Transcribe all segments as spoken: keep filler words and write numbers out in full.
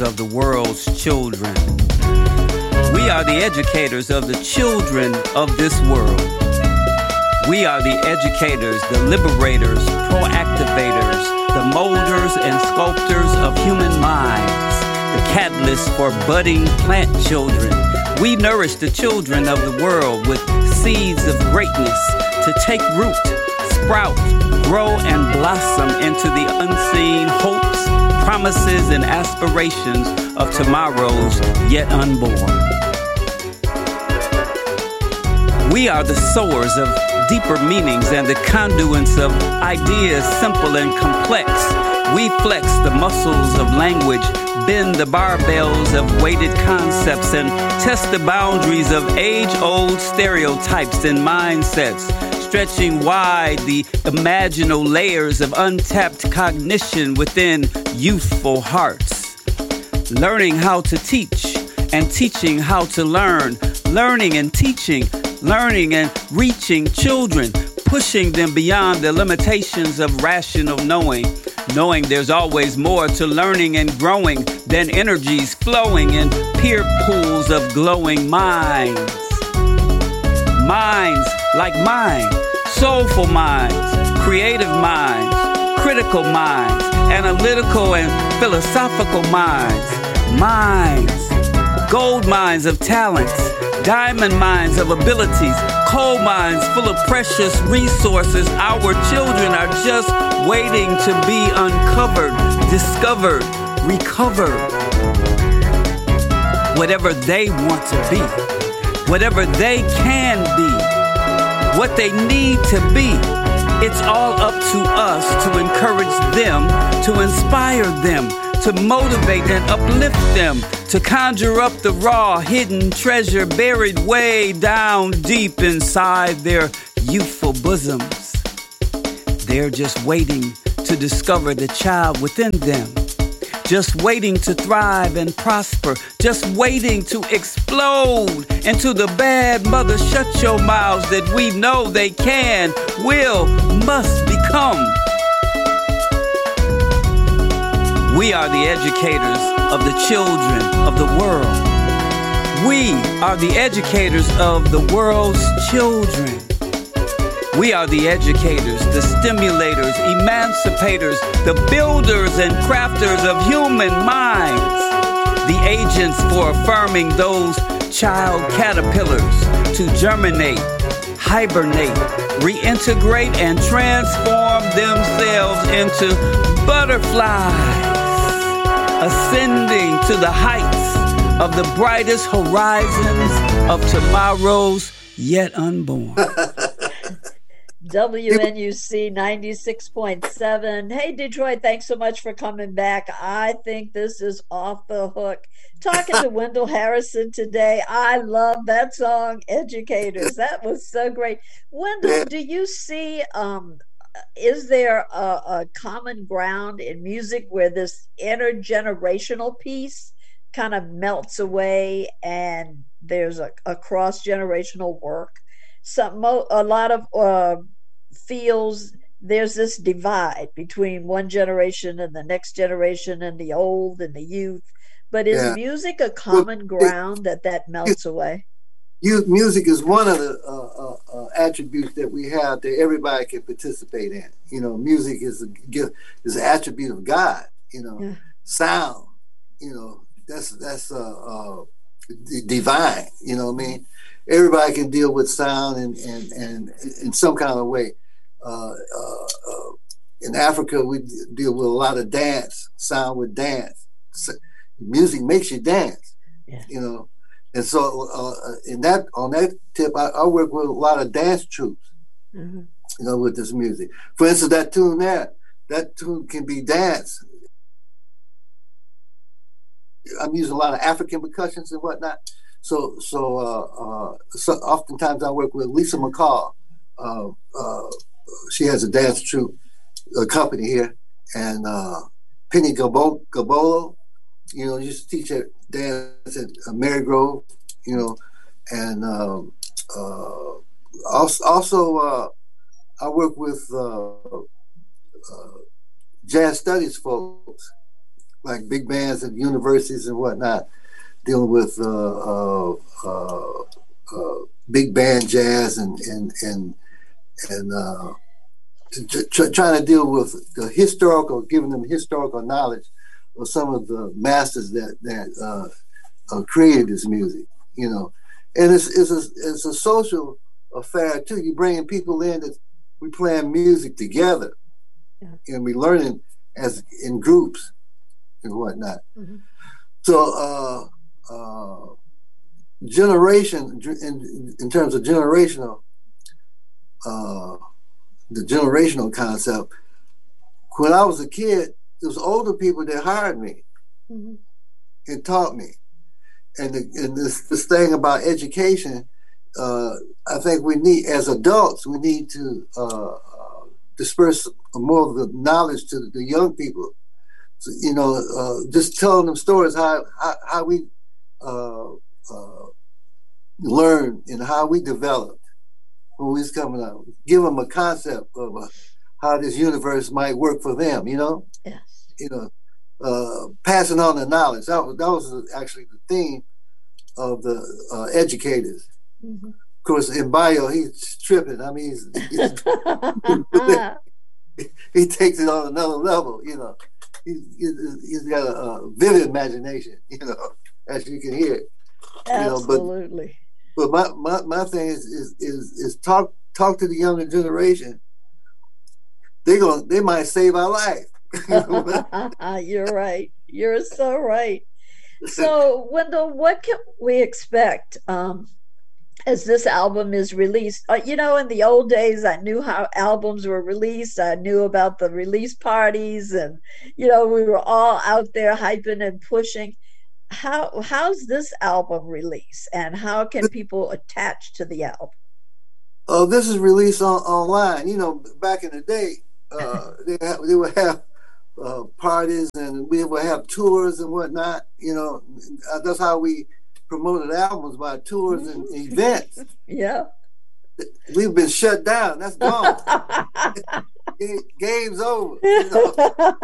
of the world's children. We are the educators of the children of this world. We are the educators, the liberators, proactivators, the molders and sculptors of human minds, the catalysts for budding plant children. We nourish the children of the world with seeds of greatness to take root, sprout, grow, and blossom into the unseen hopes, promises, and aspirations of tomorrow's yet unborn. We are the sowers of deeper meanings and the conduits of ideas simple and complex. We flex the muscles of language, bend the barbells of weighted concepts, and test the boundaries of age-old stereotypes and mindsets, stretching wide the imaginal layers of untapped cognition within youthful hearts. Learning how to teach and teaching how to learn, learning and teaching, learning and reaching children, pushing them beyond the limitations of rational knowing, knowing there's always more to learning and growing than energies flowing in peer pools of glowing minds. Minds like mine, soulful minds, creative minds, critical minds, analytical and philosophical minds, minds, gold mines of talents, diamond mines of abilities, coal mines full of precious resources. Our children are just waiting to be uncovered, discovered, recovered. Whatever they want to be, whatever they can be, what they need to be, it's all up to us to encourage them, to inspire them, to motivate and uplift them, to conjure up the raw, hidden treasure buried way down deep inside their youthful bosoms. They're just waiting to discover the child within them, just waiting to thrive and prosper, just waiting to explode into the bad mother shut your mouths that we know they can, will, must become. We are the educators of the children of the world. We are the educators of the world's children. We are the educators, the stimulators, emancipators, the builders and crafters of human minds, the agents for affirming those child caterpillars to germinate, hibernate, reintegrate, and transform themselves into butterflies, ascending to the heights of the brightest horizons of tomorrow's yet unborn. W N U C ninety-six point seven. Hey, Detroit, thanks so much for coming back. I think this is off the hook. Talking to Wendell Harrison today. I love that song, Educators. That was so great. Wendell, do you see, um, is there a, a common ground in music where this intergenerational piece kind of melts away and there's a, a cross-generational work? Some, a lot of uh, feels there's this divide between one generation and the next generation and the old and the youth. But is yeah. music a common well, ground it, that that melts it, away? You, music is one of the uh, uh, uh, attributes that we have that everybody can participate in. You know, music is a gift, is an attribute of God. You know, yeah. sound. You know, that's that's uh, uh, divine. You know what I mean? Everybody can deal with sound and and, and in some kind of way. Uh, uh, uh, in Africa, we deal with a lot of dance, sound with dance. So, music makes you dance, yeah. you know. And so, uh, in that on that tip, I, I work with a lot of dance troupes, mm-hmm. you know, with this music. For instance, that tune there, that tune can be dance. I'm using a lot of African percussions and whatnot. So, so, uh, uh, so oftentimes I work with Lisa McCall. Uh, uh, she has a dance troupe, a company here, and uh, Penny Gabo- Gabolo, you know, used to teach at dance at uh, Marygrove, you know, and um, uh, also, also uh, I work with uh, uh, jazz studies folks, like big bands at universities and whatnot, dealing with uh, uh, uh, uh, big band jazz and and and and uh, tr- trying to deal with the historical, giving them historical knowledge of some of the masters that that uh, uh, created this music, you know. And it's it's a it's a social affair too. You bringing people in that we playing music together, yeah. and we learning as in groups and whatnot. Mm-hmm. So, uh, uh, generation in in terms of generational, uh, the generational concept. When I was a kid, it was older people that hired me mm-hmm. and taught me. And, the, and this this thing about education, uh, I think we need, as adults, we need to uh, uh, disperse more of the knowledge to the young people. So, you know, uh, just telling them stories how how, how we uh, uh, learn and how we developed when we was coming out. Give them a concept of uh, how this universe might work for them. You know, yes. You know. Uh, passing on the knowledge. That was, that was actually the theme of the uh, educators. Mm-hmm. Of course, in bio, he's tripping. I mean, he's, he's, he takes it on another level, you know. He's, he's got a, a vivid imagination, you know, as you can hear. Absolutely. You know, but, but my, my, my thing is, is is is talk talk to the younger generation. They gonna they might save our life. You're right. You're so right. So, Wendell, what can we expect um, as this album is released? Uh, you know, in the old days, I knew how albums were released. I knew about the release parties, and you know, we were all out there hyping and pushing. How how's this album released, and how can people attach to the album? Oh, this is released on online. You know, back in the day, uh, they have, they would have. Uh, parties, and we would have tours and whatnot. You know, that's how we promoted albums, by tours and events. Yeah, we've been shut down. That's gone. Game's over. You know?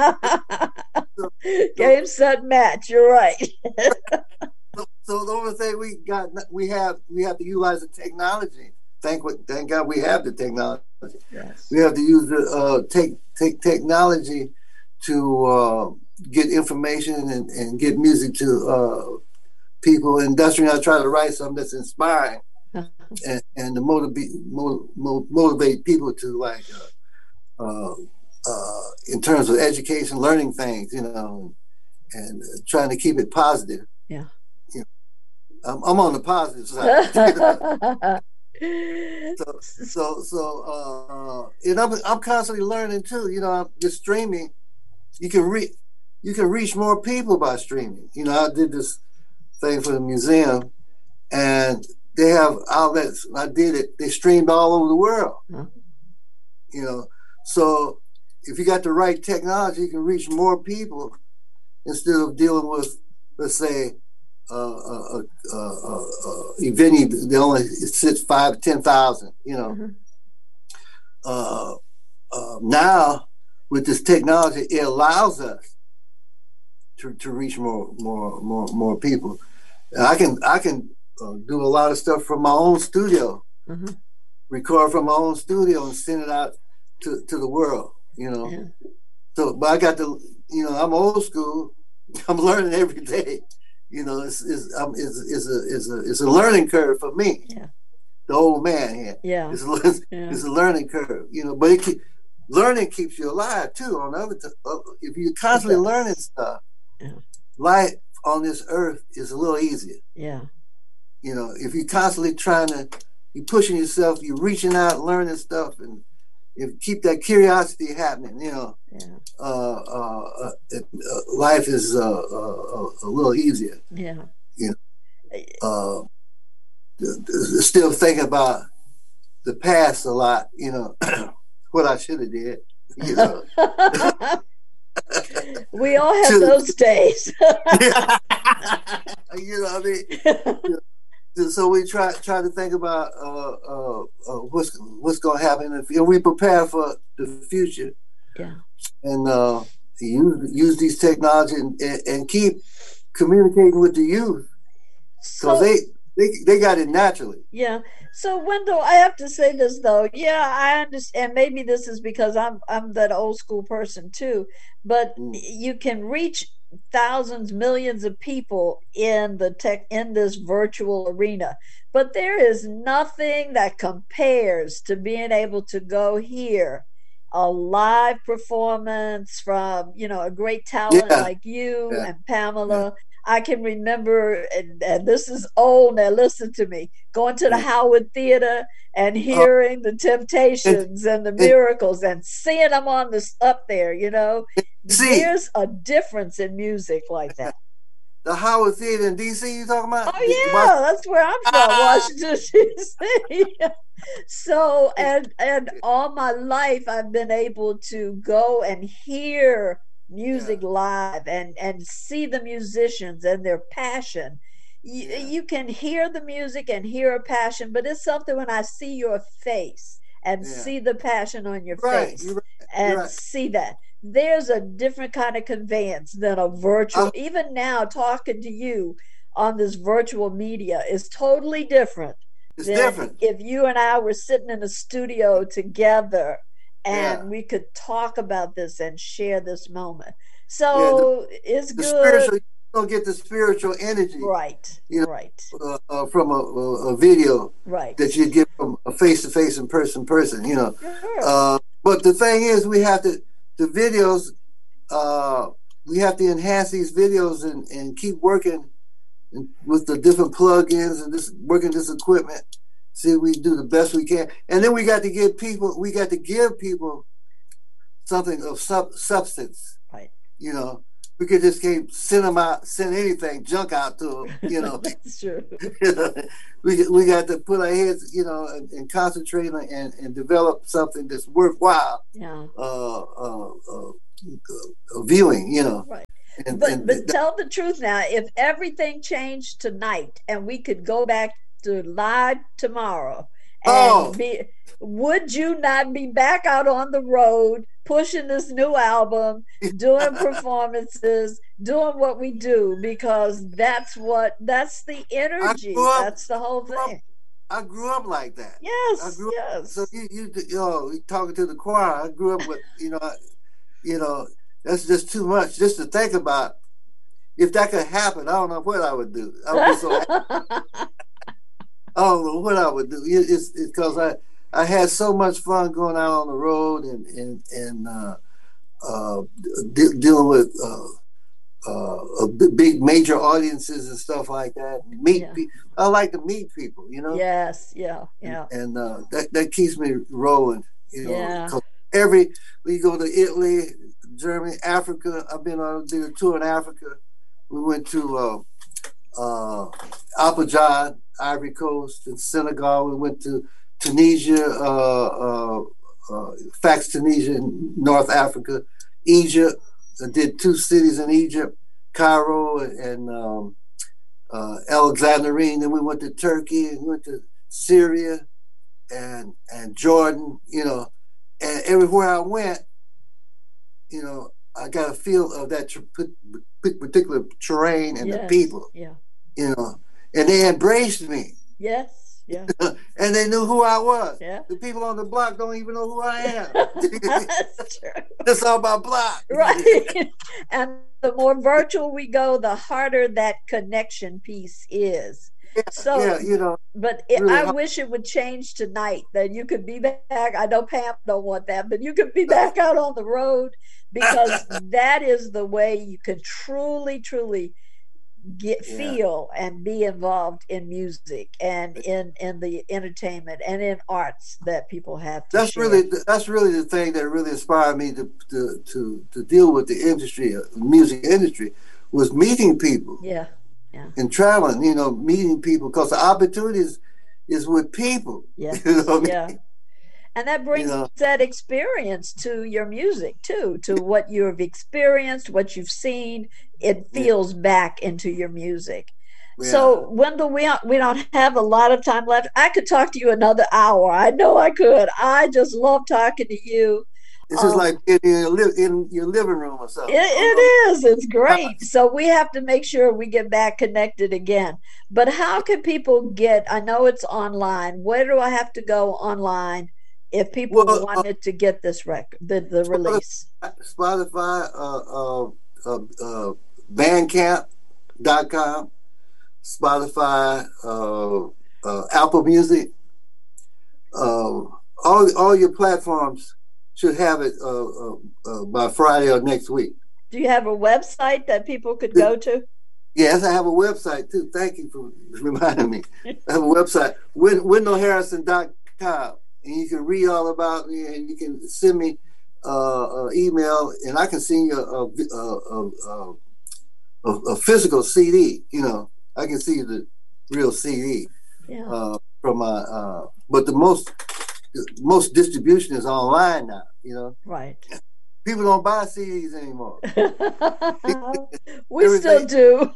so, Game, set, match. You're right. so, so the only thing we got, we have, we have to utilize the technology. Thank thank God we have the technology. Yes. We have to use the uh, take take technology to uh, get information and, and get music to uh, people. And that's when I try to write something that's inspiring and, and to motivate motivate people to, like uh, uh, uh, in terms of education, learning things, you know, and uh, trying to keep it positive. Yeah, you know, I'm, I'm on the positive side. so so so uh, and I'm I'm constantly learning too. You know, I'm just streaming. You can reach you can reach more people by streaming. You know, I did this thing for the museum, and they have outlets. I did it. They streamed all over the world. Mm-hmm. You know, so if you got the right technology, you can reach more people instead of dealing with, let's say, uh, a, a, a, a venue that only sits five, ten thousand. You know, mm-hmm. uh, uh, now. With this technology, it allows us to, to reach more more more more people. And I can I can uh, do a lot of stuff from my own studio, mm-hmm. record from my own studio and send it out to, to the world. You know, yeah. So but I got to you know I'm old school. I'm learning every day. You know, it's it's um, it's, it's a it's a it's a learning curve for me. Yeah. The old man here. Yeah. It's a, yeah. It's a learning curve. You know, but it keep, learning keeps you alive too. On the other, t- if you're constantly learning stuff, yeah. life on this earth is a little easier. Yeah. You know, if you're constantly trying to, you're pushing yourself, you're reaching out, learning stuff, and if you keep that curiosity happening, you know, yeah. uh, uh, uh, uh, life is uh, uh, a little easier. Yeah. You know, uh, still thinking about the past a lot. You know. What I should have did, you know. We all have those days. You know what I mean? You know, so we try try to think about uh, uh, uh, what's what's going to happen, and we prepare for the future. Yeah. And uh, use use these technologies and, and, and keep communicating with the youth because so, they, they they got it naturally. Yeah. So Wendell, I have to say this though. Yeah, I understand. Maybe this is because I'm I'm that old school person too. But mm. you can reach thousands, millions of people in the tech in this virtual arena. But there is nothing that compares to being able to go hear a live performance from, you know, a great talent yeah. like you yeah. and Pamela. Yeah. I can remember, and, and this is old now, listen to me, going to the Howard Theater and hearing uh, the Temptations and, and the Miracles and seeing them on this up there, you know. See, there's a difference in music like that. The Howard Theater in D C you talking about? Oh, yeah, that's where I'm from, ah. Washington, D C So, and, and all my life I've been able to go and hear music yeah. live and and see the musicians and their passion. You, yeah. you can hear the music and hear a passion, but it's something when I see your face and yeah. see the passion on your right. face right. and right. see that there's a different kind of conveyance than a virtual. Uh, even now talking to you on this virtual media is totally different. It's different. If you and I were sitting in a studio together and yeah. we could talk about this and share this moment. So yeah, the, it's the good. You don't get the spiritual energy, right? You know, right. Uh, uh, from a, a, a video, right? That you get from a face to face and person person. You know, sure. uh, but the thing is, we have to the videos. Uh, we have to enhance these videos and, and keep working with the different plugins and this working this equipment. See, we do the best we can, and then we got to give people. We got to give people something of sub- substance. Right. You know, we could just can't send them out, send anything junk out to them. You know, that's true. we we got to put our heads, you know, and, and concentrate on, and and develop something that's worthwhile. Yeah. Uh, uh, uh, uh viewing. You know. Right. And, but and, but and, tell the truth now. If everything changed tonight and we could go back to live tomorrow and oh. be, would you not be back out on the road pushing this new album, doing performances, doing what we do? Because that's what that's the energy. Up, that's the whole thing. I grew up like that. Yes, I grew yes. Up, so you you you know, talking to the choir. I grew up with you know, you know. That's just too much just to think about. If that could happen, I don't know what I would do. I would be so happy. I don't know what I would do. It's because I, I had so much fun going out on the road and and and uh, uh, de- dealing with uh, uh, big major audiences and stuff like that. Meet, yeah. pe- I like to meet people, you know. Yes, yeah, yeah. And, and uh, that that keeps me rolling, you know. Yeah. Every we go to Italy, Germany, Africa. I've been on did a tour in Africa. We went to uh, uh, Abidjan, Ivory Coast, in Senegal. We went to Tunisia, uh, uh, uh, Fax Tunisia in North Africa, Egypt. I did two cities in Egypt, Cairo and, and um, uh, Alexandrine. Then we went to Turkey and we went to Syria and and Jordan. You know, and everywhere I went, you know, I got a feel of that tr- particular terrain and yes, the people. Yeah. You know, and they embraced me. Yes, yeah. And they knew who I was. Yeah. The people on the block don't even know who I am. That's true. It's all about block. Right. And the more virtual we go, the harder that connection piece is. Yeah, so, yeah, you know. But it, really I hard. wish it would change tonight, that you could be back. I know Pam don't want that, but you could be back out on the road, because that is the way you can truly, truly get Yeah. feel and be involved in music and in in the entertainment and in arts that people have to That's share. really that's really the thing that really inspired me to to to, to deal with the industry, uh, music industry, was meeting people Yeah, yeah, and traveling. You know, meeting people, because the opportunities is with people. yeah, You know what I mean? yeah. And that brings know. that experience to your music too, to what you've experienced, what you've seen. It feels back into your music. Yeah. So, Wendell, we don't, we don't have a lot of time left. I could talk to you another hour. I know I could. I just love talking to you. It's just um, like in your, in your living room or something. It, it is. It's great. So we have to make sure we get back connected again. But how can people get, I know it's online. Where do I have to go online if people well, wanted uh, to get this record, the, the Spotify, release? Spotify, uh, uh, uh, uh, bandcamp dot com, Spotify, uh, uh, Apple Music, uh, all, all your platforms should have it uh, uh, uh, by Friday or next week. Do you have a website that people could go to? Yes, I have a website too. Thank you for reminding me. I have a website, Win- wendell harrison dot com, and you can read all about me, and you can send me uh, an email, and I can send you a, a, a, a, a physical C D. You know, I can see the real C D yeah. uh, from my. Uh, but the most. Most distribution is online now, you know. Right. People don't buy C Ds anymore. we Everything. still do.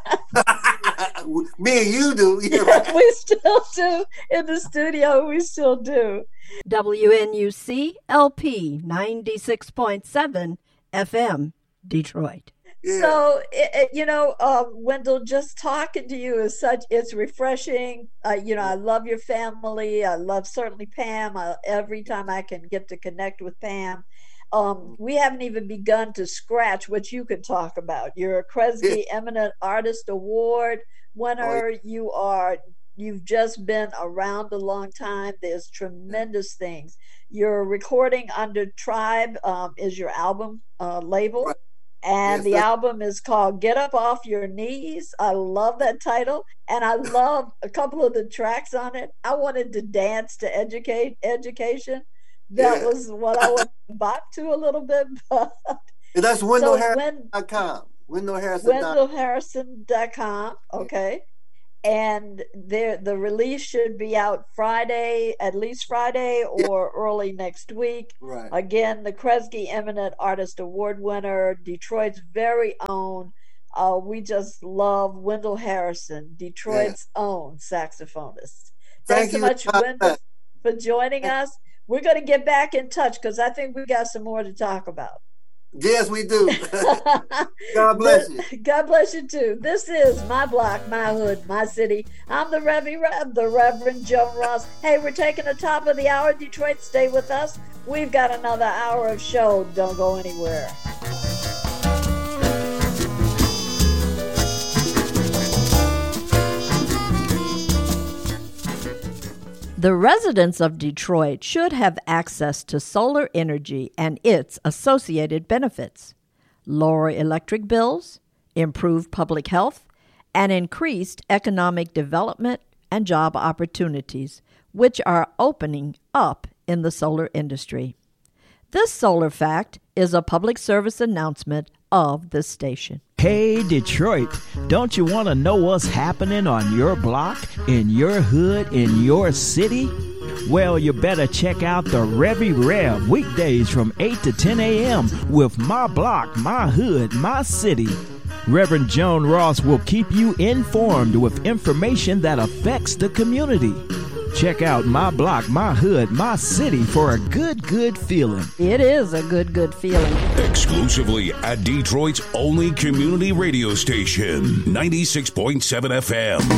Me and you do. Yeah, right. We still do. In the studio, we still do. W N U C L P ninety-six point seven F M, Detroit. Yeah. So, it, it, you know, uh, Wendell, just talking to you is such, it's refreshing. Uh, you know, I love your family. I love certainly Pam. I, every time I can get to connect with Pam. Um, we haven't even begun to scratch what you could talk about. You're a Kresge yeah. Eminent Artist Award winner. Oh. You are, you've just been around a long time. There's tremendous things. You're recording under Tribe um, is your album uh, label. Right. And yes, the album is called Get Up Off Your Knees. I love that title. And I love a couple of the tracks on it. I wanted to dance to educate education. That yeah. was what I went back to a little bit. But and that's wendell harrison dot com. wendell harrison dot com. wendell harrison dot com. Okay. And there, the release should be out Friday, at least Friday, or yeah. early next week. Right. Again, the Kresge Eminent Artist Award winner, Detroit's very own. Uh, we just love Wendell Harrison, Detroit's yeah. own saxophonist. Thanks Thank so much, Wendell, for joining us. We're going to get back in touch because I think we got some more to talk about. Yes, we do. God bless you. God bless you too. This is My Block, My Hood, My City. I'm the Revy Rev, the Reverend Joan Ross. Hey, we're taking the top of the hour. Detroit, stay with us. We've got another hour of show. Don't go anywhere. The residents of Detroit should have access to solar energy and its associated benefits. Lower electric bills, improved public health, and increased economic development and job opportunities, which are opening up in the solar industry. This solar fact is a public service announcement of the station. Hey, Detroit, don't you want to know what's happening on your block, in your hood, in your city? Well, you better check out the Revy Rev weekdays from eight to ten a.m. with My Block, My Hood, My City. Reverend Joan Ross will keep you informed with information that affects the community. Check out My Block, My Hood, My City for a good, good feeling. It is a good, good feeling. Exclusively at Detroit's only community radio station, ninety-six point seven F M.